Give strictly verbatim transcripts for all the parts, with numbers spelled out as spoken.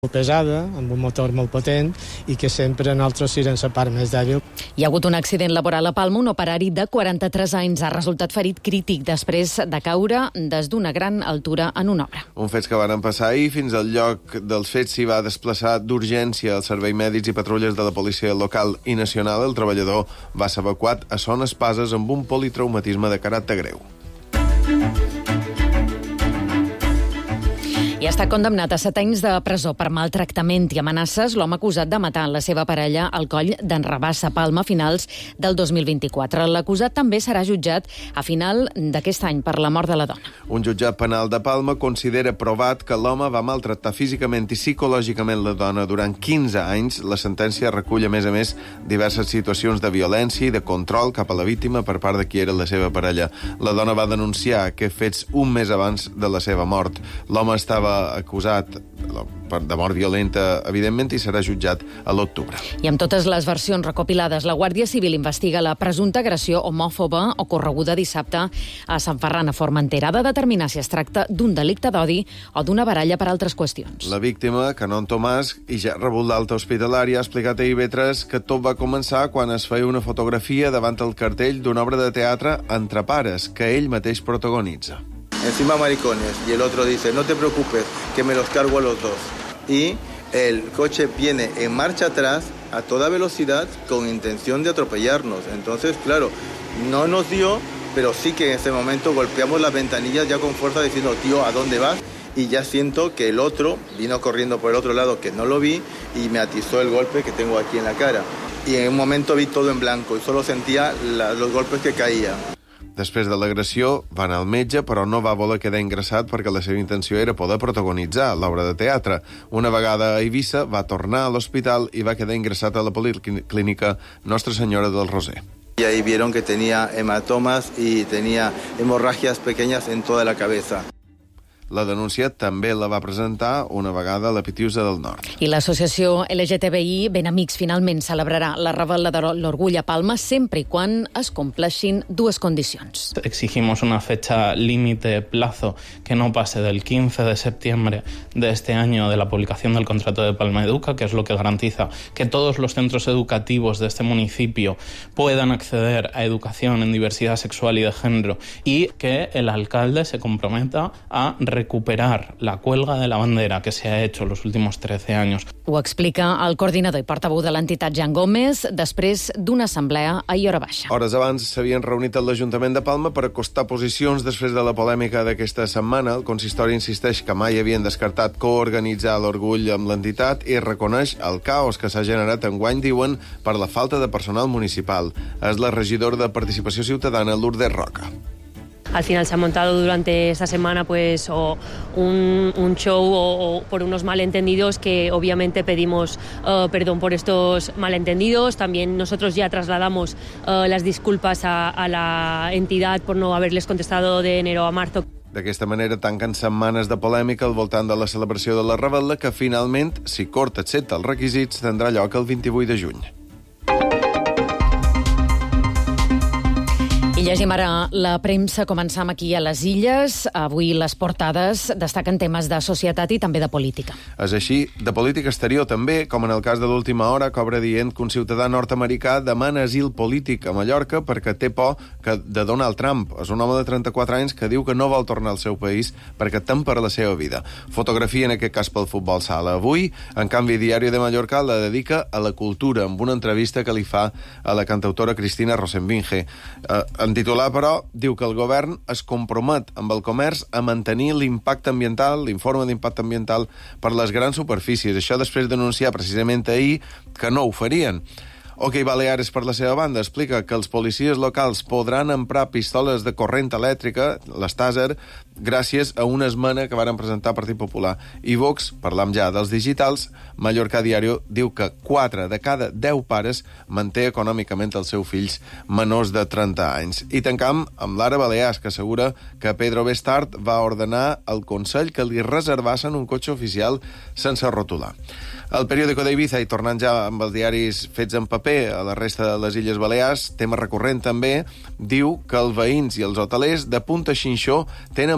pesada, amb un motor molt potent i que sempre nosaltres serem la part més dèbil. Hi ha hagut un accident laboral a Palma. Un operari de quaranta-tres anys ha resultat ferit crític després de caure des d'una gran altura en una obra. Un fets que van passar ahir. Fins al lloc dels fets s'hi va desplaçar d'urgència el servei mèdics i patrulles de la policia local i nacional. El treballador va ser evacuat a Son Espases amb un politraumatisme de caràcter greu. I està condemnat a set anys de presó per maltractament i amenaces l'home acusat de matar la seva parella al coll d'en Rabassa, Palma, a finals del dos mil vint-i-quatre. L'acusat també serà jutjat a final d'aquest any per la mort de la dona. Un jutjat penal de Palma considera provat que l'home va maltractar físicament i psicològicament la dona durant quinze anys. La sentència recull, a més a més, diverses situacions de violència i de control cap a la víctima per part de qui era la seva parella. La dona va denunciar aquests fets un mes abans de la seva mort. L'home estava acusat de mort violenta, evidentment, i serà jutjat a l'octubre. I amb totes les versions recopilades, la Guàrdia Civil investiga la presumpta agressió homòfoba ocorreguda dissabte a Sant Ferran a Formentera. Ha de determinar si es tracta d'un delicte d'odi o d'una baralla per altres qüestions. La víctima, Canon Tomàs, i ja ha rebut l'alta hospitalària, ha explicat a I V tres que tot va començar quan es feia una fotografia davant el cartell d'una obra de teatre Entre pares, que ell mateix protagonitza. Encima maricones, y el otro dice, no te preocupes, que me los cargo a los dos. Y el coche viene en marcha atrás a toda velocidad con intención de atropellarnos. Entonces, claro, no nos dio, pero sí que en ese momento golpeamos las ventanillas ya con fuerza diciendo, tío, ¿a dónde vas? Y ya siento que el otro vino corriendo por el otro lado, que no lo vi, y me atizó el golpe que tengo aquí en la cara. Y en un momento vi todo en blanco y solo sentía la, los golpes que caían. Després de l'agressió, va anar al metge, però no va voler quedar ingressat perquè la seva intenció era poder protagonitzar l'obra de teatre. Una vegada a Eivissa, va tornar a l'hospital i va quedar ingressat a la policlínica Nostra Senyora del Roser. Y ahí vieron que tenía hematomas y tenía hemorragias pequeñas en toda la cabeza. La denúncia també la va presentar una vegada a la Pitiusa del Nord. I l'associació L G T B I Ben Amics finalment celebrarà la Rebel·la de l'Orgull a Palma sempre i quan es compleixin dues condicions. Exigimos una fecha límite plazo que no pase del quince de septiembre de este año de la publicación del contrato de Palma Educa, que es lo que garantiza que todos los centros educativos de este municipio puedan acceder a educación en diversidad sexual y de género, y que el alcalde se comprometa a recuperar la cuelga de la bandera que se ha hecho los últimos trece años. Ho explica el coordinador i portaveu de l'entitat Jan Gómez després d'una assemblea a Iora Baixa. Hores abans s'havien reunit a l'Ajuntament de Palma per acostar posicions després de la polèmica d'aquesta setmana. El consistori insisteix que mai havien descartat coorganitzar l'Orgull amb l'entitat i reconeix el caos que s'ha generat enguany, diuen, per la falta de personal municipal. És la regidora de Participació Ciutadana, Lourdes Roca. Al final se ha montado durante esta semana pues o un, un show o, o por unos malentendidos que obviamente pedimos uh, perdón por estos malentendidos. También nosotros ya trasladamos uh, las disculpas a, a la entidad por no haberles contestado de enero a marzo. D'aquesta manera tanquen setmanes de polèmica al voltant de la celebració de la Rebel·la, que finalment, si Cort accepta els requisits, tindrà lloc el vint-i-vuit de juny. I llegim ara la premsa. Començam aquí a les Illes. Avui les portades destaquen temes de societat i també de política. És així, de política exterior també, com en el cas de l'última hora, que obre dient que un ciutadà nord-americà demana asil polític a Mallorca perquè té por que de Donald Trump. És un home de trenta-quatre anys que diu que no vol tornar al seu país perquè tem per la seva vida. Fotografia, en aquest cas pel futbol sala. Avui, en canvi, Diari de Mallorca la dedica a la cultura, amb una entrevista que li fa a la cantautora Cristina Rosenvinge. Eh, En titular, però, diu que el govern es compromet amb el comerç a mantenir l'impacte ambiental, l'informe d'impacte ambiental per les grans superfícies. Això després d'anunciar precisament ahir que no ho farien. OK Baleares, per la seva banda, explica que els policies locals podran emprar pistoles de corrent elèctrica, les Taser, gràcies a una esmena que varen presentar Partit Popular. I Vox, parlam ja dels digitals, Mallorca Diario diu que quatre de cada deu pares manté econòmicament els seus fills menors de trenta anys. I tancam amb l'Ara Balears, que assegura que Pedro Bestard va ordenar al Consell que li reservassen un cotxe oficial sense rotular. El periòdico d'Eivissa, i tornant ja amb els diaris fets en paper a la resta de les Illes Balears, tema recurrent també, diu que els veïns i els hotelers de Punta Xinxó tenen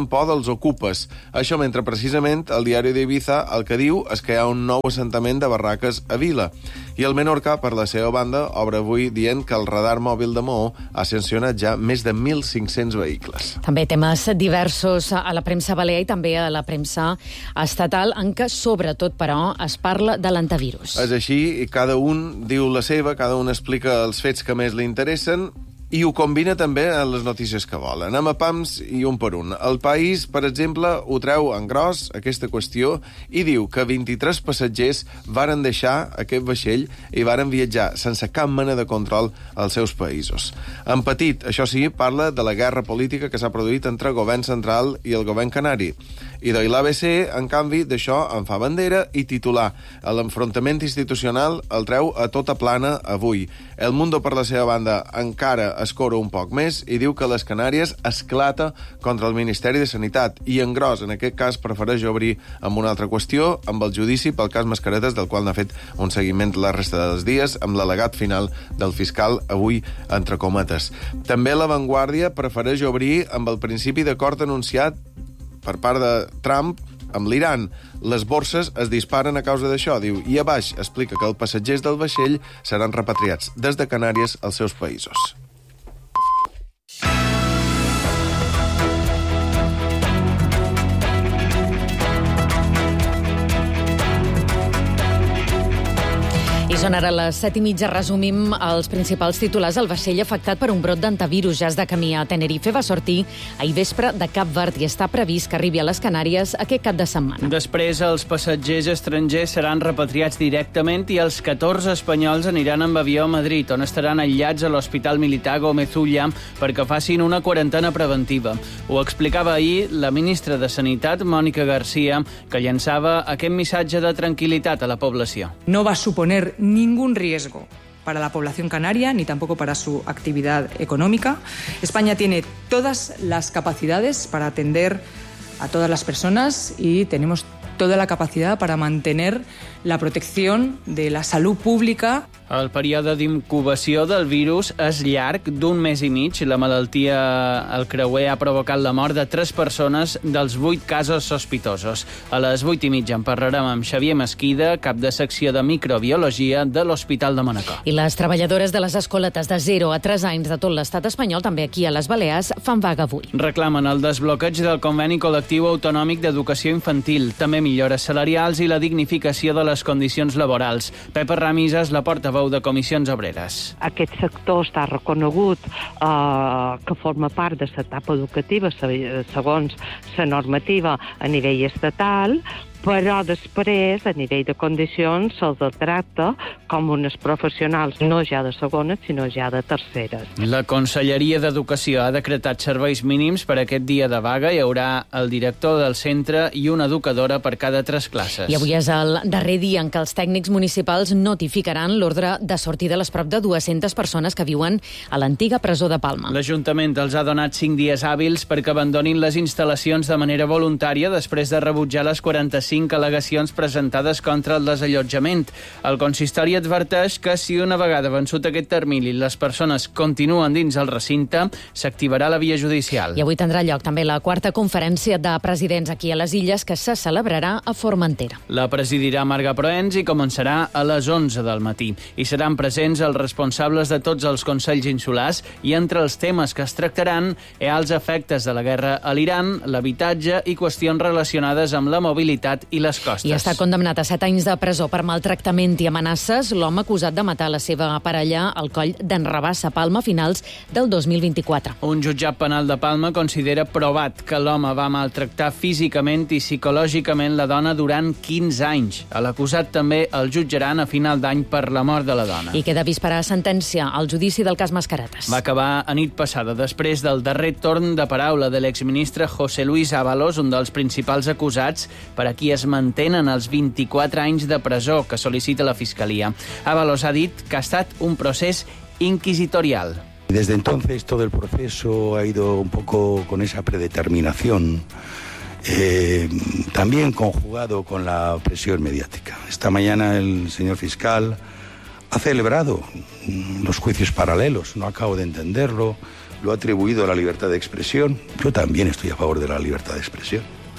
tenen por dels ocupes. Això mentre precisament el diari d'Ibiza el que diu és que hi ha un nou assentament de barraques a Vila. I el Menorca, per la seva banda, obre avui dient que el radar mòbil de Maó ha sancionat ja més de mil cinc-cents vehicles. També temes diversos a la premsa balear i també a la premsa estatal, en què sobretot, però, es parla de l'antivirus. És així, i cada un diu la seva, cada un explica els fets que més li interessen, i ho combina també en les notícies que vol. Anem a pams i un per un. El País, per exemple, ho treu en gros, aquesta qüestió, i diu que vint-i-tres passatgers varen deixar aquest vaixell i varen viatjar sense cap mena de control als seus països. En petit, això sí, parla de la guerra política que s'ha produït entre el govern central i el govern canari. I de l'A B C, en canvi, d'això en fa bandera i titular. L'enfrontament institucional el treu a tota plana avui. El Mundo, per la seva banda, encara escora un poc més i diu que les Canàries esclata contra el Ministeri de Sanitat i, en gros, en aquest cas, prefereix obrir amb una altra qüestió, amb el judici pel cas Mascaretes, del qual n'ha fet un seguiment la resta dels dies, amb l'al·legat final del fiscal, avui, entre cometes. També La Vanguardia prefereix obrir amb el principi d'acord anunciat per part de Trump amb l'Iran. Les borses es disparen a causa d'això, diu, i a baix explica que els passatgers del vaixell seran repatriats des de Canàries als seus països. I són ara les set i mitja. Resumim els principals titulars. El vaixell afectat per un brot d'antivirus ja és de camí a Tenerife. Va sortir ahir vespre de Cap Verd i està previst que arribi a les Canàries aquest cap de setmana. Després, els passatgers estrangers seran repatriats directament i els catorze espanyols aniran amb avió a Madrid, on estaran aïllats a l'Hospital Militar Gómez Ulla perquè facin una quarantena preventiva. Ho explicava ahir la ministra de Sanitat, Mònica García, que llançava aquest missatge de tranquil·litat a la població. No va suponer ningún riesgo para la población canaria, ni tampoco para su actividad económica. España tiene todas las capacidades para atender a todas las personas y tenemos toda la capacidad para mantener la protección de la salud pública. El període d'incubació del virus és llarg, d'un mes i mig. La malaltia al creuer ha provocat la mort de tres persones dels vuit casos sospitosos. A les vuit i mitja en parlarem amb Xavier Mesquida, cap de secció de microbiologia de l'Hospital de Manacor. I les treballadores de les escoletes de zero a tres anys de tot l'estat espanyol, també aquí a les Balears, fan vaga avui. Reclamen el desbloqueig del conveni col·lectiu autonòmic d'educació infantil, també millores salarials i la dignificació de les condicions laborals. Pepa Ramis és la portaveu de Comissions Obreres. Aquest sector està reconegut eh, que forma part de l'etapa educativa segons la normativa a nivell estatal, però després, a nivell de condicions, se'ls tracta com unes professionals no ja de segones, sinó ja de terceres. La Conselleria d'Educació ha decretat serveis mínims per aquest dia de vaga. Hi haurà el director del centre i una educadora per cada tres classes. I avui és el darrer dia en què els tècnics municipals notificaran l'ordre de sortida a les prop de dues-centes persones que viuen a l'antiga presó de Palma. L'Ajuntament els ha donat cinc dies hàbils perquè abandonin les instal·lacions de manera voluntària després de rebutjar les quaranta-cinc al·legacions presentades contra el desallotjament. El consistori adverteix que si una vegada vençut aquest termini les persones continuen dins el recinte, s'activarà la via judicial. I avui tindrà lloc també la quarta conferència de presidents aquí a les Illes, que se celebrarà a Formentera. La presidirà Marga Proens i començarà a les onze del matí. Hi seran presents els responsables de tots els consells insulars i entre els temes que es tractaran hi ha els efectes de la guerra a l'Iran, l'habitatge i qüestions relacionades amb la mobilitat i les costes. I està condemnat a set anys de presó per maltractament i amenaces l'home acusat de matar la seva parella al coll d'en Rabassa, Palma, a finals del dos mil vint-i-quatre. Un jutjat penal de Palma considera provat que l'home va maltractar físicament i psicològicament la dona durant quinze anys. A l'acusat també el jutjaran a final d'any per la mort de la dona. I queda vist per a sentència al judici del cas Mascaretes. Va acabar a nit passada, després del darrer torn de paraula de l'exministre José Luis Ábalos, un dels principals acusats, per a qui es mantenen els vint-i-quatre anys de presó que sol·licita la Fiscalia. Ábalos ha dit que ha estat un procés inquisitorial. Desde entonces todo el proceso ha ido un poco con esa predeterminación, eh, también conjugado con la presión mediática. Esta mañana el señor fiscal ha celebrado los juicios paralelos, no acabo de entenderlo, lo ha atribuido a la libertad de expresión. Yo también estoy a favor de la libertad de expresión.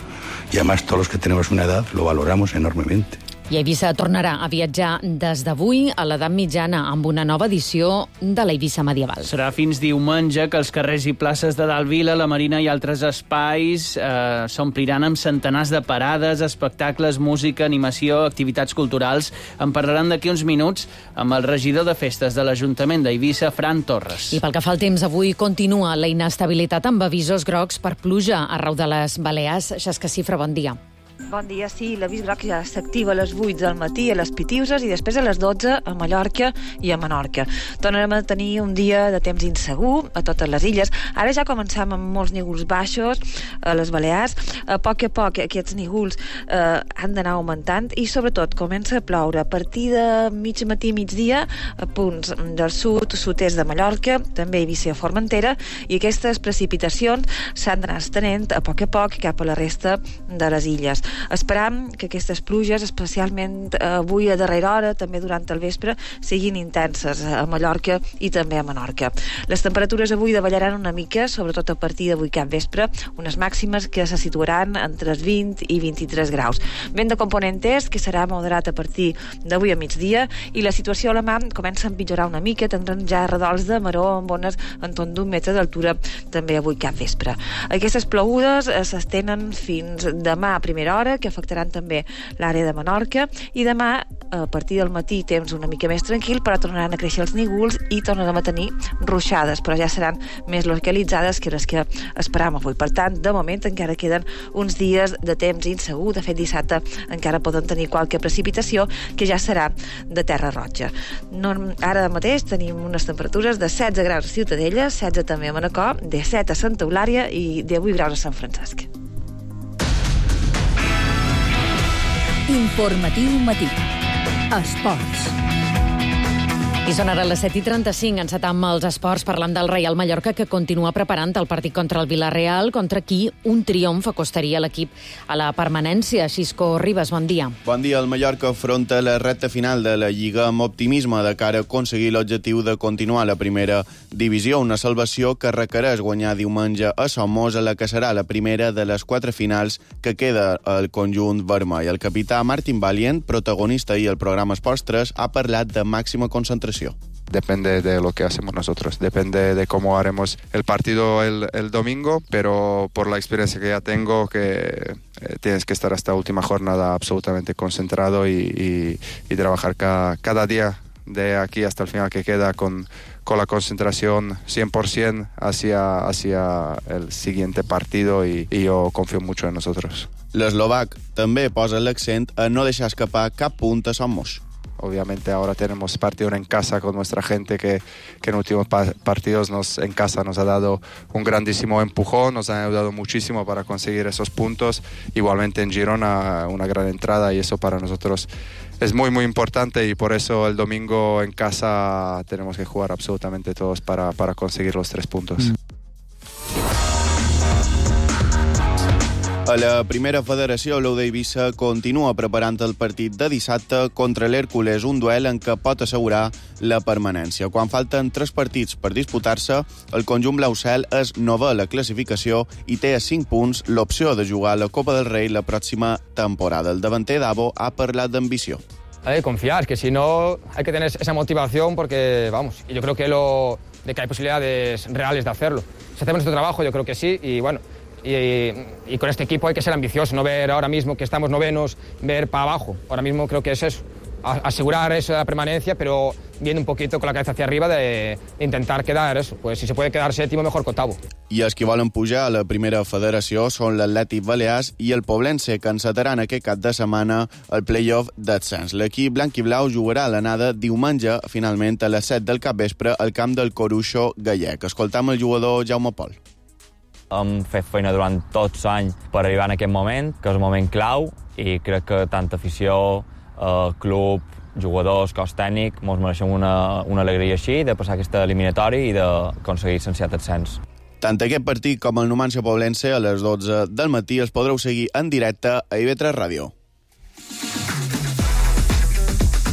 Y además todos los que tenemos una edad lo valoramos enormemente. I Eivissa tornarà a viatjar des d'avui a l'edat mitjana amb una nova edició de la Eivissa medieval. Serà fins diumenge que els carrers i places de Dalt Vila, la Marina i altres espais eh, s'ompliran amb centenars de parades, espectacles, música, animació, activitats culturals. En parlaran d'aquí uns minuts amb el regidor de festes de l'Ajuntament d'Eivissa, Fran Torres. I pel que fa al temps, avui continua la inestabilitat amb avisos grocs per pluja arreu de les Balears. Xesca Cifra, bon dia. Bon dia, sí, l'avís groc ja s'activa a les vuit del matí a les Pitiuses i després a les dotze a Mallorca i a Menorca. Tornarem a tenir un dia de temps insegur a totes les illes. Ara ja comencem amb molts nígols baixos a les Balears. A poc a poc aquests nígols eh, han d'anar augmentant i sobretot comença a ploure a partir de mig matí, migdia, a punts del sud, sud-est de Mallorca, també a Eivissa i a Formentera, i aquestes precipitacions s'han d'anar estenent a poc a poc cap a la resta de les illes. Esperam que aquestes pluges, especialment avui a darrera hora, també durant el vespre, siguin intenses a Mallorca i també a Menorca. Les temperatures avui davallaran una mica, sobretot a partir d'avui cap vespre, unes màximes que se situaran entre els vint i vint-i-tres graus. Vent de component est, que serà moderat a partir d'avui a migdia, i la situació a la mar comença a empitjorar una mica, tindran ja redols de maró amb ones en torn d'un metre d'altura també avui cap vespre. Aquestes plogudes s'estenen fins demà a primera hora, que afectaran també l'àrea de Menorca, i demà, a partir del matí, temps una mica més tranquil, però tornaran a créixer els nígols i tornarem a tenir ruixades, però ja seran més localitzades que les que esperàvem avui. Per tant, de moment encara queden uns dies de temps insegur. De fet, dissabte encara poden tenir qualque precipitació, que ja serà de terra roja. No, ara mateix tenim unes temperatures de setze graus a Ciutadella, setze també a Manacor, disset a Santa Eulària i divuit graus a Sant Francesc. Informatiu matí. Esports. I són ara les set i trenta-cinc, encetam els esports parlant del Reial Mallorca, que continua preparant el partit contra el Villarreal, contra qui un triomf acostaria l'equip a la permanència. Xisco Ribas, bon dia. Bon dia. El Mallorca afronta la recta final de la Lliga amb optimisme de cara a aconseguir l'objectiu de continuar a la primera divisió, una salvació que requereix guanyar diumenge a Somos, a la que serà la primera de les quatre finals que queda al conjunt vermell. El capità Martin Valient, protagonista i el programa Esports tres, ha parlat de màxima concentració. Depende de lo que hacemos nosotros, depende de cómo haremos el partido el, el domingo, pero por la experiencia que ya tengo, que eh, tienes que estar hasta la última jornada absolutamente concentrado y, y, y trabajar cada, cada día de aquí hasta el final que queda con, con la concentración cien por ciento hacia, hacia el siguiente partido y, y yo confío mucho en nosotros. L'eslovac també posa l'accent a no deixar escapar cap punt a Somos. Obviamente ahora tenemos partido en casa con nuestra gente que, que en últimos pa- partidos nos, en casa nos ha dado un grandísimo empujón, nos ha ayudado muchísimo para conseguir esos puntos. Igualmente en Girona una gran entrada y eso para nosotros es muy muy importante y por eso el domingo en casa tenemos que jugar absolutamente todos para, para conseguir los tres puntos. Mm. A la primera federació, l'U d'Eivissa continua preparant el partit de dissabte contra l'Hèrcules, un duel en què pot assegurar la permanència. Quan falten tres partits per disputar-se, el conjunt blau-cel és novè a la classificació i té a cinc punts l'opció de jugar a la Copa del Rei la pròxima temporada. El davanter Davo ha parlat d'ambició. Hay que confiar, que si no hay que tener esa motivación porque, vamos, yo creo que lo de que hay posibilidades reales de hacerlo. Si hacemos nuestro trabajo, yo creo que sí, y bueno, Y, y con este equipo hay que ser ambicioso, no ver ahora mismo que estamos novenos, ver para abajo. Ahora mismo creo que es eso, asegurar eso de la permanencia, pero viendo un poquito con la cabeza hacia arriba de, de intentar quedar eso. Pues si se puede quedar séptimo, mejor que octavo. I els que volen pujar a la primera federació són l'Atlètic Balears i el Poblense, que encetaran aquest cap de setmana el play-off d'ascens. L'equip blanc i blau jugarà l'anada diumenge, finalment a les set del capvespre, al camp del Coruixo gallec. Escoltam el jugador Jaume Pol. Hem fet feina durant tots anys per arribar en aquest moment, que és un moment clau, i crec que tant afició, eh, club, jugadors, cos tècnic, ens mereixem una, una alegria així, de passar aquesta eliminatòria i d'aconseguir sensiat ascens. Tant aquest partit com el Numancia Poblense a les dotze del matí els podreu seguir en directe a I V tres Ràdio.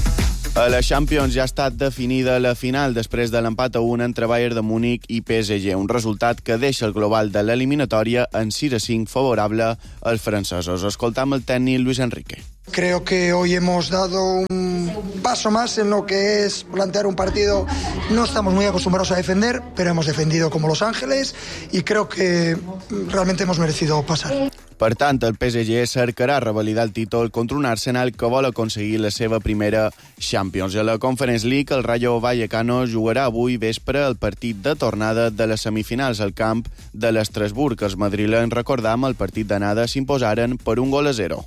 A la Champions ja ha estat definida la final després de l'empat a un entre Bayern de Múnich i P S G, un resultat que deixa el global de l'eliminatòria en sis a cinc favorable als francesos. Escoltam el tècnic Luis Enrique. Creo que hoy hemos dado un paso más en lo que es plantear un partido. No estamos muy acostumbrados a defender, pero hemos defendido como Los Ángeles y creo que realmente hemos merecido pasar. Per tant, el P S G cercarà revalidar el títol contra un Arsenal que vol aconseguir la seva primera Champions. A la Conference League, el Rayo Vallecano jugarà avui vespre el partit de tornada de les semifinals al camp de l'Estrasburg. Els madrilenys, recordam, el partit d'anada s'imposaren per un gol a zero.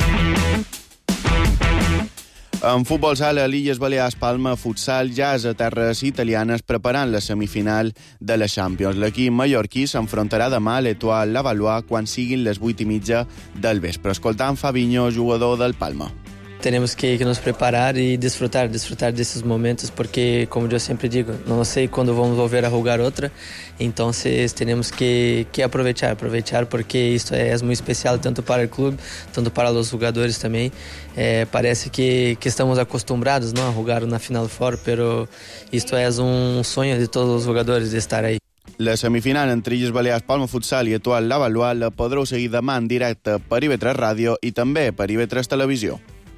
En futbol sala, l'Illes Balears Palma Futsal ja és a terres italianes preparant la semifinal de la Champions. L'equip mallorquí s'enfrontarà demà a l'Etoile Lavallois quan siguin les vuit i mitja del vespre. Escoltant Fabinho, jugador del Palma. Tenemos que, que nos preparar y disfrutar, disfrutar de esos momentos porque, como yo siempre digo, no sé cuándo vamos a volver a jugar otra, entonces tenemos que, que aprovechar, aprovechar porque esto es muy especial tanto para el club, tanto para los jugadores también. Eh, parece que, que estamos acostumbrados, ¿no?, a jugar una final fora, pero esto es un sueño de todos los jugadores de estar ahí. La semifinal entre Illes Balears Palma Futsal i Etoile Lavallois la podreu seguir demà en directe per I V tres Ràdio i també per I V tres Televisió.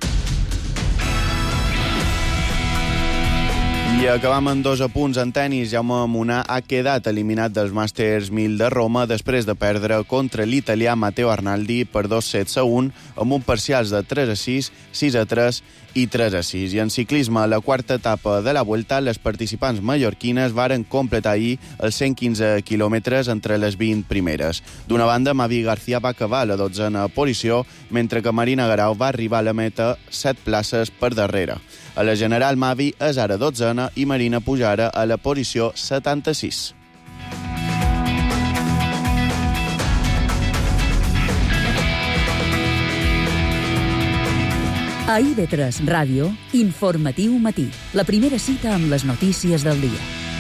I acabam amb dos apunts en tenis. Jaume Munar ha quedat eliminat dels Masters mil de Roma després de perdre contra l'italià Matteo Arnaldi per dos sets a un amb un parcials de tres a sis, sis a tres i tres a sis. I en ciclisme, a la quarta etapa de la Vuelta, les participants mallorquines varen completar ahir els cent quinze quilòmetres entre les vint primeres. D'una banda, Mavi García va acabar a la dotzena posició, mentre que Marina Garau va arribar a la meta set places per darrere. A la general, Mavi és ara dotzena i Marina pujarà a la posició setanta-sis. A I V tres Ràdio, Informatiu Matí. La primera cita amb les notícies del dia.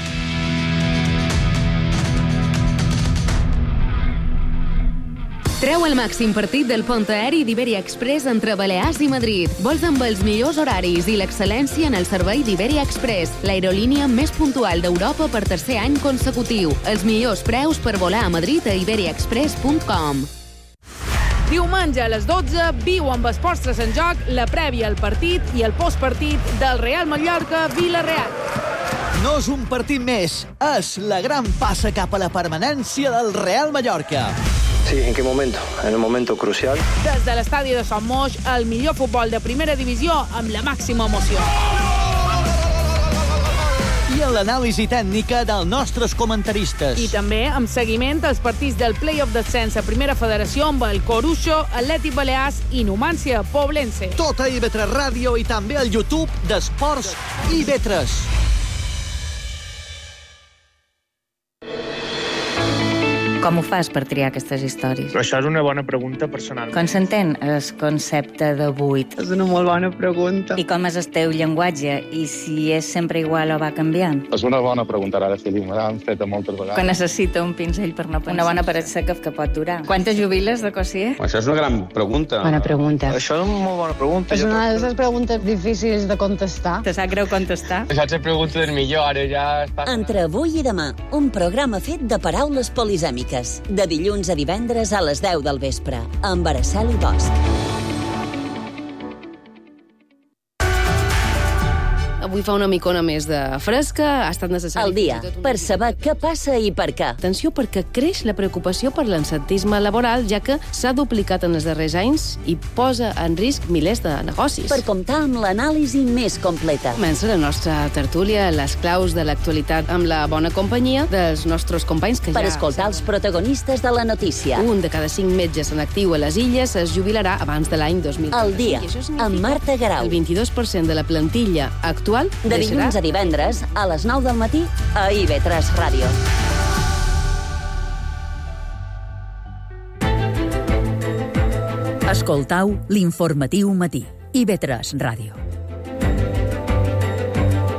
Treu el màxim partit del pont aeri d'Iberia Express entre Balears i Madrid. Vols amb els millors horaris i l'excel·lència en el servei d'Iberia Express, l'aerolínia més puntual d'Europa per tercer any consecutiu. Els millors preus per volar a Madrid a iberia express punt com. Diumenge a les dotze, viu amb Esports tres en joc la prèvia al partit i el postpartit del Real Mallorca-Villarreal. No és un partit més, és la gran passa cap a la permanència del Real Mallorca. Sí, ¿en qué momento? En el momento crucial. Des de l'estadi de Sant Moix, el millor futbol de primera divisió amb la màxima emoció. I en l'anàlisi tècnica dels nostres comentaristes. I també amb seguiment als partits del play-off d'ascens a Primera Federació amb el Coruxo, Atlètic Balears i Numància Poblense. Tot a I V tres Ràdio i també al YouTube d'Esports I V tres. Com ho fas per triar aquestes històries? Però això és una bona pregunta personal. Com s'entén el concepte de buit? És una molt bona pregunta. I com és el teu llenguatge? I si és sempre igual o va canviant? És una bona pregunta, ara, Fili. Me l'han fet moltes vegades. Quan necessita un pinzell per no pensar. Una bona paret seca que pot durar. Quantes jubiles de Cossier? Això és una gran pregunta. Bona pregunta. Això és una molt bona pregunta. És una d'aquestes preguntes difícils de contestar. Te sap greu contestar? Això és la pregunta del millor, ara ja està... Entre avui i demà, un programa fet de paraules polisèmiques. De dilluns a divendres a les deu del vespre, amb Araceli Bosch. Avui fa una micona més de fresca, ha estat necessari... El dia, per saber què passa i per què. Atenció, perquè creix la preocupació per l'absentisme laboral, ja que s'ha duplicat en els darrers anys i posa en risc milers de negocis. Per comptar amb l'anàlisi més completa. Comença la nostra tertúlia, les claus de l'actualitat amb la bona companyia dels nostres companys que per ja... Per escoltar els protagonistes de la notícia. Un de cada cinc metges en actiu a les Illes es jubilarà abans de l'any dos mil trenta. El dia, amb Marta Garau. El vint-i-dos per cent de la plantilla actual de dilluns a divendres, a les nou del matí, a I V tres Ràdio. Escoltau l'informatiu matí. I V tres Ràdio.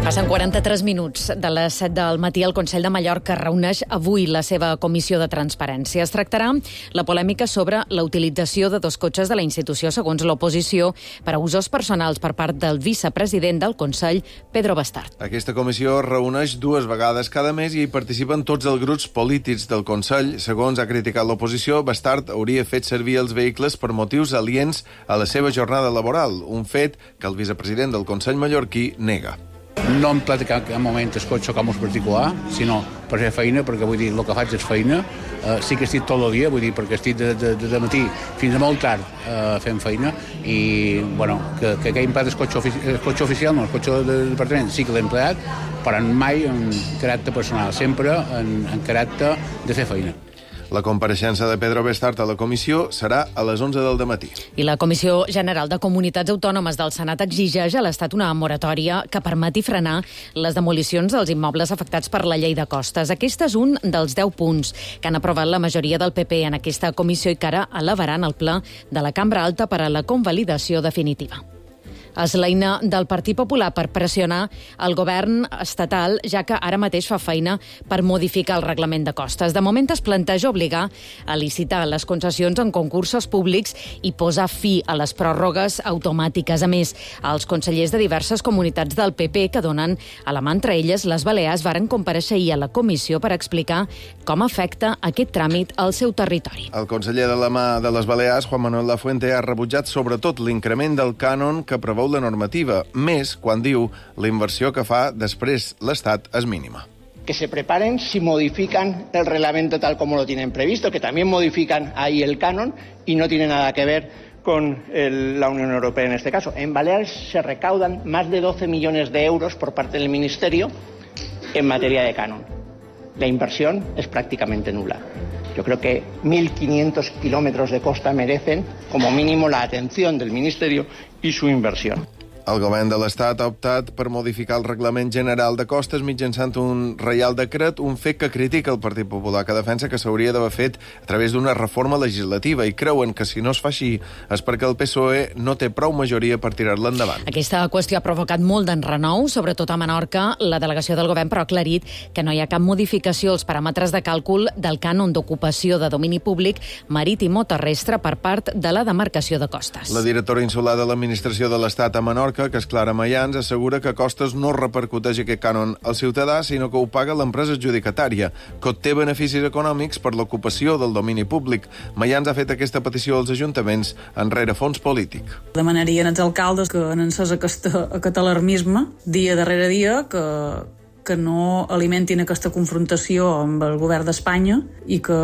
Passen quaranta-tres minuts de les set del matí. El Consell de Mallorca reuneix avui la seva comissió de transparència. Es tractarà la polèmica sobre la utilització de dos cotxes de la institució, segons l'oposició, per a usos personals per part del vicepresident del Consell, Pedro Bastard. Aquesta comissió es reuneix dues vegades cada mes i hi participen tots els grups polítics del Consell. Segons ha criticat l'oposició, Bastard hauria fet servir els vehicles per motius aliens a la seva jornada laboral, un fet que el vicepresident del Consell mallorquí nega. No em platica en cap moment el cotxe com és particular, sinó per fer feina, perquè vull dir, el que faig és feina. Uh, sí que estic tot el dia, vull dir, perquè estic de, de, de matí fins a molt tard uh, fent feina, i, bueno, que, que aquell empleat és cotxe, ofici el cotxe oficial, no, el cotxe del departament sí que l'he empleat, però mai en caràcter personal, sempre en, en caràcter de fer feina. La compareixença de Pedro Bastard a la comissió serà a les onze del dematí. I la Comissió General de Comunitats Autònomes del Senat exigeix a l'Estat una moratòria que permeti frenar les demolicions dels immobles afectats per la llei de costes. Aquest és un dels deu punts que han aprovat la majoria del P P en aquesta comissió i que ara elevaran al ple de la Cambra Alta per a la convalidació definitiva. És l'eina del Partit Popular per pressionar el govern estatal, ja que ara mateix fa feina per modificar el reglament de costes. De moment es planteja obligar a licitar les concessions en concursos públics i posar fi a les pròrrogues automàtiques. A més, els consellers de diverses comunitats del P P que donen a la mà entre elles les Balears varen comparèixer ahir a la comissió per explicar com afecta aquest tràmit al seu territori. El conseller de la mà de les Balears, Juan Manuel Lafuente, ha rebutjat sobretot l'increment del cànon que preveu la normativa, més quan diu la inversió que fa després l'Estat és mínima. Que se preparen si modifican el reglamento tal como lo tienen previsto, que también modifican ahí el canon y no tiene nada que ver con el, la Unión Europea en este caso. En Baleares se recaudan más de doce millones de euros por parte del Ministerio en materia de canon. La inversión es prácticamente nula. Yo creo que mil quinientos kilómetros de costa merecen como mínimo la atención del Ministerio y su inversión. El govern de l'Estat ha optat per modificar el Reglament General de Costes mitjançant un reial decret, un fet que critica el Partit Popular, que defensa que s'hauria d'haver fet a través d'una reforma legislativa i creuen que si no es fa així és perquè el P S O E no té prou majoria per tirar-la endavant. Aquesta qüestió ha provocat molt d'enrenou, sobretot a Menorca. La delegació del govern però ha aclarit que no hi ha cap modificació als paràmetres de càlcul del cànon d'ocupació de domini públic marítim o terrestre per part de la demarcació de Costes. La directora insular de l'administració de l'Estat a Menorca, que és Clara Mayans, assegura que Costes no repercuteix aquest cànon al ciutadà, sinó que ho paga l'empresa adjudicatària, que té beneficis econòmics per l'ocupació del domini públic. Mayans ha fet aquesta petició als ajuntaments en rerefons polític. Demanarien als alcaldes que han encès aquest, aquest alarmisme dia darrere dia, que que no alimentin aquesta confrontació amb el govern d'Espanya i que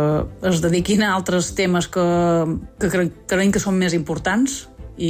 es dediquin a altres temes que, que creiem que són més importants,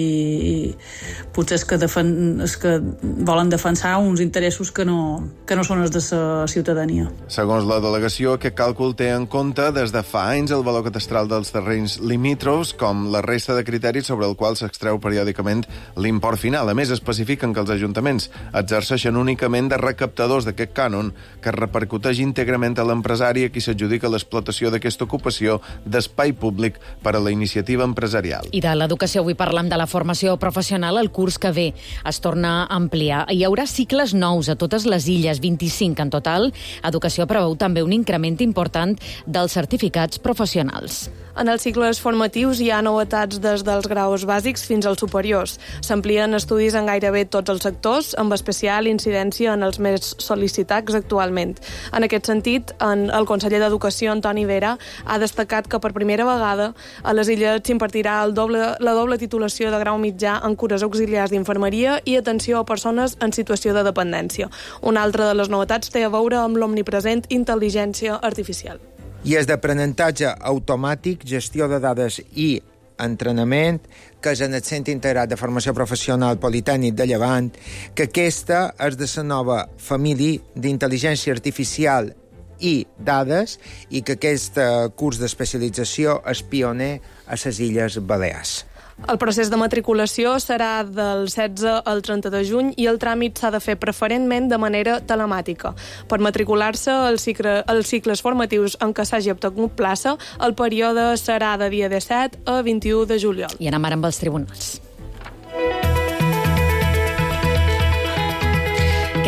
i potser és que, defen és que volen defensar uns interessos que no, que no són els de la ciutadania. Segons la delegació, aquest càlcul té en compte des de fa anys el valor catastral dels terrenys limítrofs, com la resta de criteris sobre el qual s'extreu periòdicament l'import final. A més, especifiquen que els ajuntaments exerceixen únicament de recaptadors d'aquest cànon, que repercuteix íntegrament a l'empresari a qui s'adjudica l'explotació d'aquesta ocupació d'espai públic per a la iniciativa empresarial. I de l'educació avui parlem de la formació professional. El curs que ve es torna a ampliar. Hi haurà cicles nous a totes les illes, vint-i-cinc en total. Educació preveu també un increment important dels certificats professionals. En els cicles formatius hi ha novetats des dels graus bàsics fins als superiors. S'amplien estudis en gairebé tots els sectors, amb especial incidència en els més sol·licitats actualment. En aquest sentit, en el conseller d'Educació, Antoni Vera, ha destacat que per primera vegada a les illes s'impartirà el doble, la doble titulació de grau mitjà en cures auxiliars d'infermeria i atenció a persones en situació de dependència. Una altra de les novetats té a veure amb l'omnipresent intel·ligència artificial. I és d'aprenentatge automàtic, gestió de dades i entrenament, que és en el Centre Integrat de Formació Professional Politècnic de Llevant, que aquesta és de la nova família d'intel·ligència artificial i dades, i que aquest curs d'especialització és pioner a les Illes Balears. El procés de matriculació serà del setze al trenta de juny i el tràmit s'ha de fer preferentment de manera telemàtica. Per matricular-se als cicle, cicles formatius en què s'hagi obtingut plaça, el període serà de dia disset a vint-i-u de juliol. I anem ara amb els tribunals.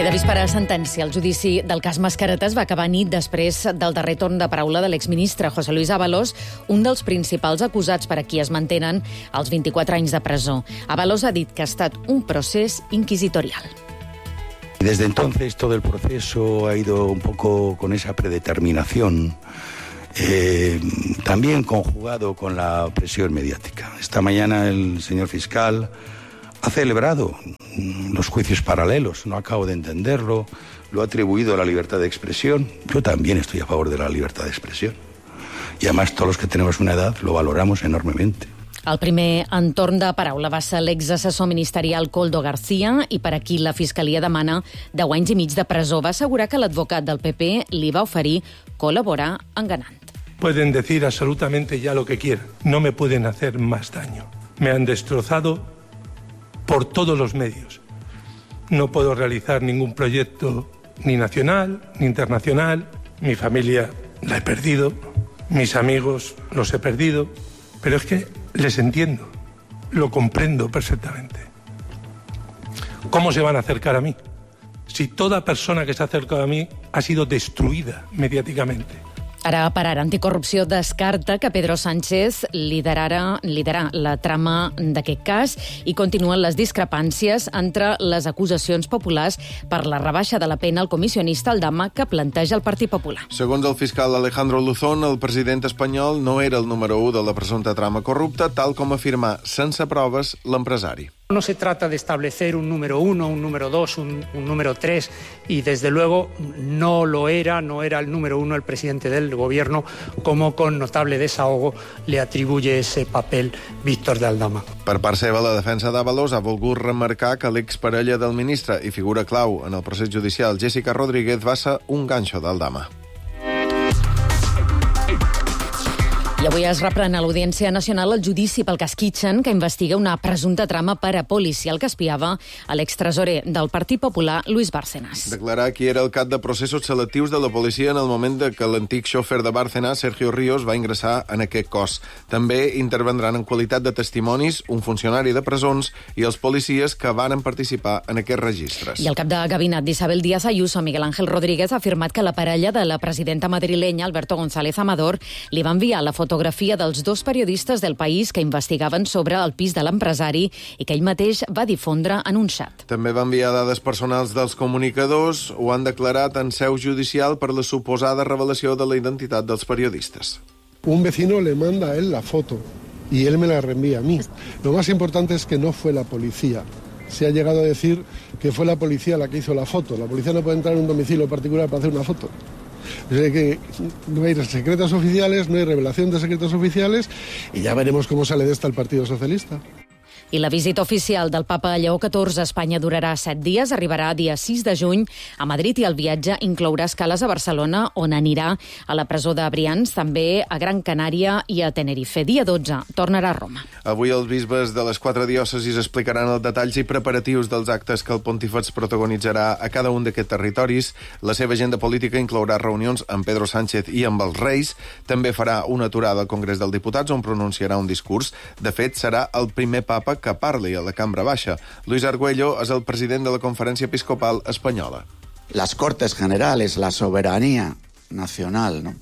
Queda vist per a sentència. El judici del cas Mascaretes va acabar nit després del darrer torn de paraula de l'exministre José Luis Ábalos, un dels principals acusats per a qui es mantenen els vint-i-quatre anys de presó. Ábalos ha dit que ha estat un procés inquisitorial. Desde entonces todo el proceso ha ido un poco con esa predeterminación, eh, también conjugado con la presión mediática. Esta mañana el señor fiscal ha celebrado los juicios paralelos, no acabo de entenderlo, lo ha atribuido a la libertad de expresión. Yo también estoy a favor de la libertad de expresión. Y además todos los que tenemos una edad lo valoramos enormemente. El primer entorn de paraula va ser l'exassessor ministerial Koldo García i per aquí la Fiscalia demana deu anys i mig de presó. Va assegurar que l'advocat del P P li va oferir col·laborar enganant. Pueden decir absolutamente ya lo que quieran. No me pueden hacer más daño. Me han destrozado por todos los medios. No puedo realizar ningún proyecto ni nacional, ni internacional. Mi familia la he perdido, mis amigos los he perdido, pero es que les entiendo, lo comprendo perfectamente. ¿Cómo se van a acercar a mí? Si toda persona que se ha acercado a mí ha sido destruida mediáticamente. Ara, per ara, Anticorrupció descarta que Pedro Sánchez liderara, liderà la trama d'aquest cas i continuen les discrepàncies entre les acusacions populars per la rebaixa de la pena al comissionista Aldama que planteja el Partit Popular. Segons el fiscal Alejandro Luzón, el president espanyol no era el número u de la presumpta trama corrupta, tal com afirmà sense proves l'empresari. No se trata de establecer un número uno, un número dos, un, un número tres, y desde luego no lo era, no era el número uno el presidente del gobierno, como con notable desahogo le atribuye ese papel Víctor de Aldama. Per part seva, la defensa d'Ábalos ha volgut remarcar que l'exparella del ministre i figura clau en el procés judicial, Jessica Rodríguez, va ser un ganxo d'Aldama. I avui es reprèn a l'Audiència Nacional el judici pel cas Kitchen, que investiga una presumpta trama per a policial que espiava a l'extresorer del Partit Popular, Luis Bárcenas. Declarar qui era el cap de processos selectius de la policia en el moment de que l'antic xòfer de Bárcenas, Sergio Ríos, va ingressar en aquest cos. També intervendran en qualitat de testimonis un funcionari de presons i els policies que varen participar en aquests registres. I el cap de gabinet d'Isabel Díaz Ayuso, Miguel Ángel Rodríguez, ha afirmat que la parella de la presidenta madrilenya, Alberto González Amador, li va enviar la foto fotografia dels dos periodistes del País que investigaven sobre el pis de l'empresari i que ell mateix va difondre en un xat. També va enviar dades personals dels comunicadors, ho han declarat en seu judicial per la suposada revelació de la identitat dels periodistes. Un vecino le manda a él la foto y él me la reenvía a mí. Lo más importante es que no fue la policía. Se ha llegado a decir que fue la policía la que hizo la foto. La policía no puede entrar en un domicilio particular para hacer una foto. O sea que no hay secretos oficiales, no hay revelación de secretos oficiales y ya veremos cómo sale de esta el Partido Socialista. I la visita oficial del papa Lleó catorze a Espanya durarà set dies, arribarà dia sis de juny a Madrid i el viatge inclourà escales a Barcelona, on anirà a la presó de Brians, també a Gran Canària i a Tenerife. Dia dotze tornarà a Roma. Avui els bisbes de les quatre diòcesis explicaran els detalls i preparatius dels actes que el pontífex protagonitzarà a cada un d'aquests territoris. La seva agenda política inclourà reunions amb Pedro Sánchez i amb els Reis. També farà una aturada al Congrés dels Diputats on pronunciarà un discurs. De fet, serà el primer papa que parli a la Cambra Baixa. Luis Argüello és el president de la Conferència Episcopal Espanyola. Las Cortes Generales, la soberanía nacional, ¿no?,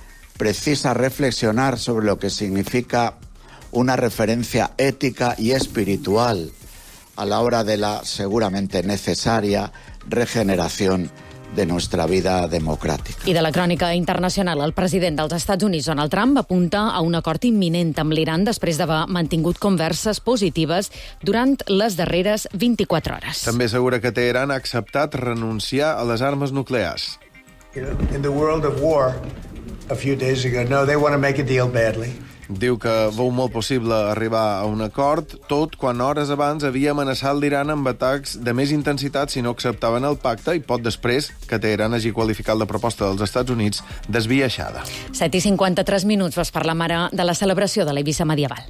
precisa reflexionar sobre lo que significa una referencia ética y espiritual a la hora de la seguramente necesaria regeneración de nuestra vida democràtica. I de la crònica internacional, el president dels Estats Units, Donald Trump, apunta a un acord imminent amb l'Iran després d'haver mantingut converses positives durant les darreres vint-i-quatre hores. També assegura que Teheran ha acceptat renunciar a les armes nuclears. In the world of war, a few days ago, no, they want to make a deal badly. Diu que veu molt possible arribar a un acord, tot quan hores abans havia amenaçat l'Iran amb atacs de més intensitat si no acceptaven el pacte i pot després que Teheran hagi qualificat la proposta dels Estats Units d'esbiaixada. set i cinquanta-tres minuts. Vas parlar ara de la celebració de l'Eivissa medieval.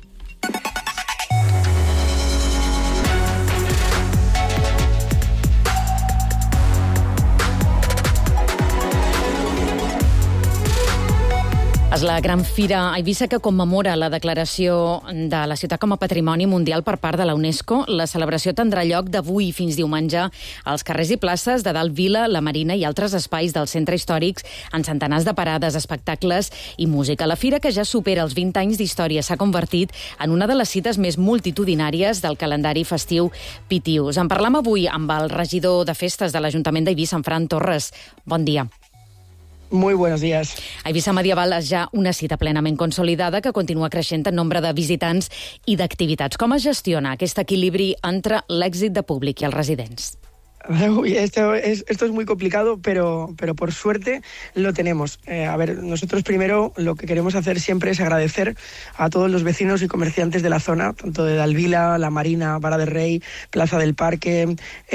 És la gran fira a Eivissa que commemora la declaració de la ciutat com a Patrimoni Mundial per part de la UNESCO. La celebració tindrà lloc d'avui fins diumenge als carrers i places de Dalt Vila, la Marina i altres espais del centre històrics, en centenars de parades, espectacles i música. La fira, que ja supera els vint anys d'història, s'ha convertit en una de les cites més multitudinàries del calendari festiu Pitius. En parlam avui amb el regidor de festes de l'Ajuntament d'Eivissa, en Fran Torres. Bon dia. Muy buenos días. Eivissa Medieval és ja una cita plenament consolidada que continua creixent en nombre de visitants i d'activitats. Com es gestiona aquest equilibri entre l'èxit de públic i els residents? Uy, esto es, esto es muy complicado, pero, pero por suerte lo tenemos. Eh, a ver, nosotros primero lo que queremos hacer siempre es agradecer a todos los vecinos y comerciantes de la zona, tanto de Dalt Vila, la Marina, Vara del Rey, Plaza del Parque,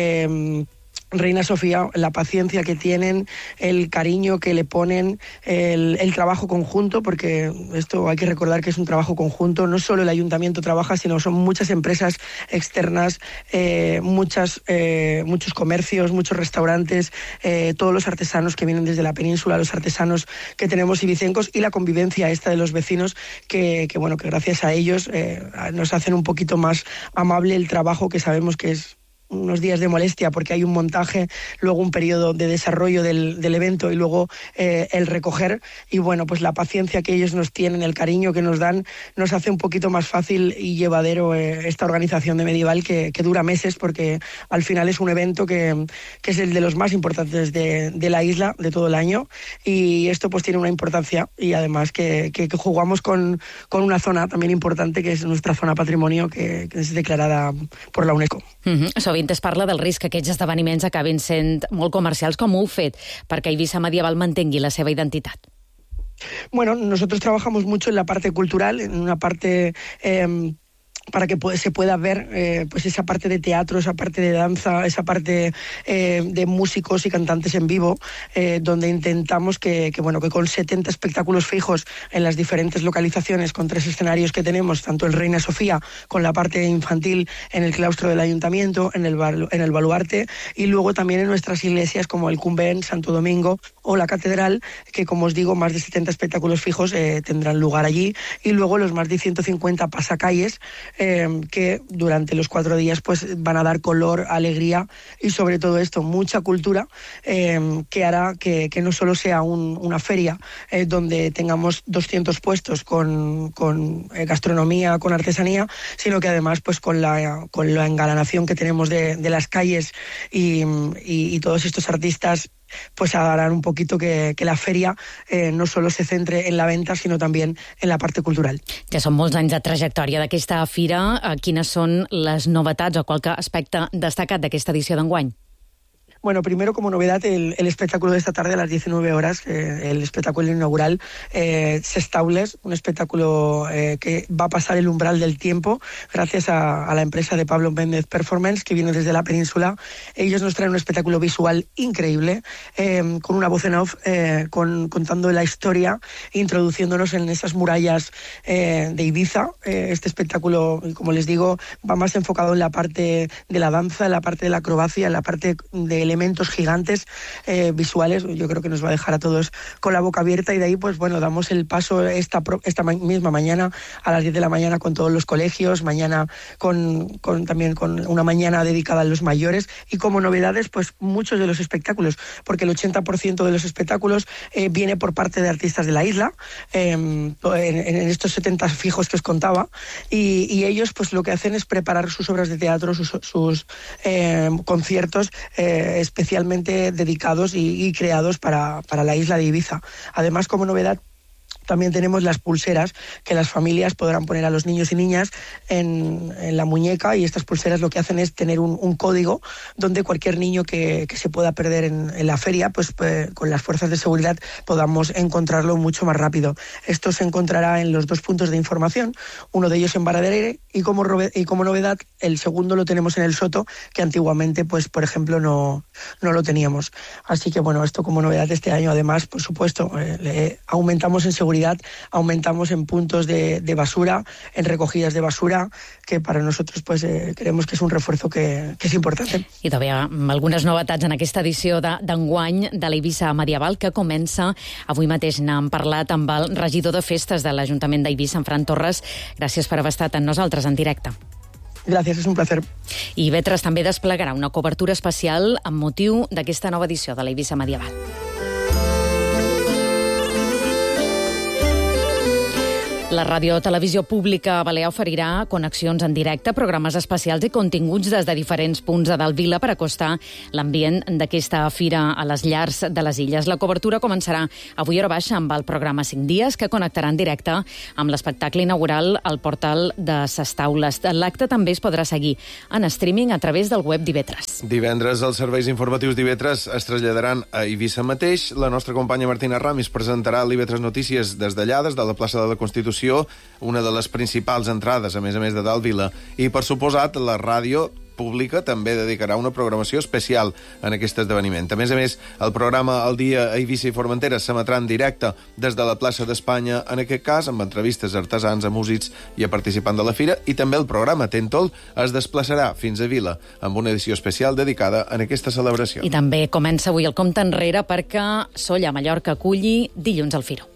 eh, Reina Sofía, la paciencia que tienen, el cariño que le ponen, el, el trabajo conjunto, porque esto hay que recordar que es un trabajo conjunto. No solo el ayuntamiento trabaja, sino son muchas empresas externas, eh, muchas, eh, muchos comercios, muchos restaurantes, eh, todos los artesanos que vienen desde la península, los artesanos que tenemos ibicencos y la convivencia esta de los vecinos que, que bueno, que gracias a ellos eh, nos hacen un poquito más amable el trabajo, que sabemos que es unos días de molestia porque hay un montaje, luego un periodo de desarrollo del, del evento y luego eh, el recoger. Y bueno, pues la paciencia que ellos nos tienen, el cariño que nos dan, nos hace un poquito más fácil y llevadero eh, esta organización de Medieval que, que dura meses, porque al final es un evento que, que es el de los más importantes de, de la isla de todo el año, y esto pues tiene una importancia, y además que, que, que jugamos con, con una zona también importante que es nuestra zona patrimonio, que, que es declarada por la UNESCO. Mm-hmm. Sovint es parla del risc que aquests esdeveniments acabin sent molt comercials. Com ho heu fet perquè Eivissa Medieval mantengui la seva identitat? Bueno, nosotros trabajamos mucho en la parte cultural, en una parte Eh, para que se pueda ver eh, pues esa parte de teatro, esa parte de danza, esa parte eh, de músicos y cantantes en vivo, eh, donde intentamos que, que, bueno, que con setenta espectáculos fijos en las diferentes localizaciones, con tres escenarios que tenemos, tanto el Reina Sofía, con la parte infantil en el claustro del ayuntamiento, en el, en el baluarte, y luego también en nuestras iglesias como el Cumbén, Santo Domingo o la Catedral, que como os digo, más de setenta espectáculos fijos eh, tendrán lugar allí, y luego los más de ciento cincuenta pasacalles, Eh, que durante los cuatro días pues van a dar color, alegría y sobre todo esto, mucha cultura, eh, que hará que, que no solo sea un, una feria eh, donde tengamos doscientos puestos con, con eh, gastronomía, con artesanía, sino que además pues con la, con la engalanación que tenemos de, de las calles y, y, y todos estos artistas, pues harán un poquito que, que la feria eh, no solo se centre en la venta, sino también en la parte cultural. Ja són molts anys de trajectòria d'aquesta fira. Quines són les novetats o qualque aspecte destacat d'aquesta edició d'enguany? Bueno, primero como novedad el, el espectáculo de esta tarde a las diecinueve horas, eh, el espectáculo inaugural, eh, Sestaules, un espectáculo eh, que va a pasar el umbral del tiempo gracias a, a la empresa de Pablo Méndez Performance, que viene desde la península. Ellos nos traen un espectáculo visual increíble, eh, con una voz en off, eh, con, contando la historia, introduciéndonos en esas murallas eh, de Ibiza. Eh, este espectáculo, como les digo, va más enfocado en la parte de la danza, en la parte de la acrobacia, en la parte de elementos gigantes eh, visuales. Yo creo que nos va a dejar a todos con la boca abierta, y de ahí pues bueno, damos el paso esta, esta misma mañana a las diez de la mañana con todos los colegios, mañana con, con también con una mañana dedicada a los mayores, y como novedades pues muchos de los espectáculos, porque el ochenta por ciento de los espectáculos eh, viene por parte de artistas de la isla, eh, en, en estos setenta fijos que os contaba, y, y ellos pues lo que hacen es preparar sus obras de teatro, sus, sus eh, conciertos eh, especialmente dedicados y, y creados para, para la isla de Ibiza. Además, como novedad, también tenemos las pulseras que las familias podrán poner a los niños y niñas en, en la muñeca, y estas pulseras lo que hacen es tener un, un código donde cualquier niño que, que se pueda perder en, en la feria, pues, pues con las fuerzas de seguridad podamos encontrarlo mucho más rápido. Esto se encontrará en los dos puntos de información, uno de ellos en Vara del Rey, y como, y como novedad el segundo lo tenemos en el Soto, que antiguamente pues por ejemplo no, no lo teníamos. Así que bueno, esto como novedad este año. Además, por supuesto, eh, le aumentamos en seguridad seguridad, aumentamos en puntos de, de basura, en recogidas de basura, que para nosotros pues eh, creemos que es un refuerzo que, que es importante. I també hi ha algunes novetats en aquesta edició d'enguany de, de l'Eivissa Medieval, que comença avui mateix. N'hem parlat amb el regidor de festes de l'Ajuntament d'Eivissa, en Fran Torres. Gràcies per haver estat amb nosaltres en directe. Gràcies, és un placer. I Vetres també desplegarà una cobertura especial amb motiu d'aquesta nova edició de l'Eivissa Medieval. La Radiotelevisió Pública Balear oferirà connexions en directe, programes especials i continguts des de diferents punts de dalt Vila per acostar l'ambient d'aquesta fira a les llars de les illes. La cobertura començarà avui a hora baixa amb el programa cinc dies, que connectarà en directe amb l'espectacle inaugural al portal de ses Taules. L'acte també es podrà seguir en streaming a través del web d'Ivetres. Divendres els serveis informatius d'Ivetres es traslladaran a Eivissa mateix. La nostra companya Martina Ramis presentarà l'Ivetres Notícies des d'allà, des de la plaça de la Constitució, una de les principals entrades, a més a més de dalt Vila. I, per suposat, la ràdio pública també dedicarà una programació especial en aquest esdeveniment. A més a més, el programa El dia a Eivissa i Formentera s'emetrà en directe des de la plaça d'Espanya, en aquest cas amb entrevistes a artesans, a músics i a participants de la fira, i també el programa Tentol es desplaçarà fins a Vila amb una edició especial dedicada a aquesta celebració. I també comença avui el compte enrere perquè Solla Mallorca aculli dilluns al Firo.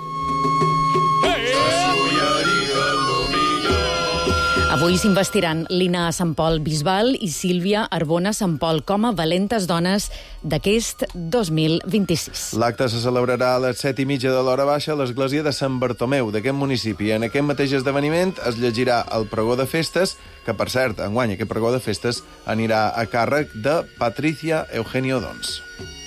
Avui s'investiran Lina Sant Pol Bisbal i Sílvia Arbona Sant Pol com a valentes dones d'aquest dos mil vint-i-sis. L'acte se celebrarà a les set i mitja de l'hora baixa a l'església de Sant Bartomeu d'aquest municipi. En aquest mateix esdeveniment es llegirà el pregó de festes, que per cert, enguany aquest pregó de festes anirà a càrrec de Patricia Eugenio Dons.